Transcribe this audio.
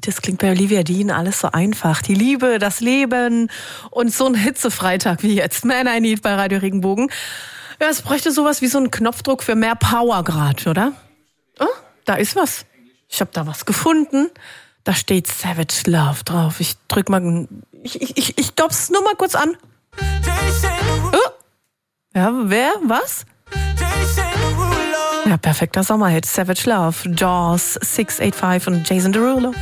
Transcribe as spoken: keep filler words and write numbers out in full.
Das klingt bei Olivia Dean alles so einfach. Die Liebe, das Leben und so ein Hitzefreitag wie jetzt. Man, I Need bei Radio Regenbogen. Ja, es bräuchte sowas wie so einen Knopfdruck für mehr Power gerade, oder? Oh, da ist was. Ich habe da was gefunden. Da steht Savage Love drauf. Ich drück mal... Ich, ich, ich, ich glaub's nur mal kurz an. Oh. Ja, wer? Was? Ja, perfekter Sommerhit. Savage Love, Jaws, six eight five und Jason Derulo.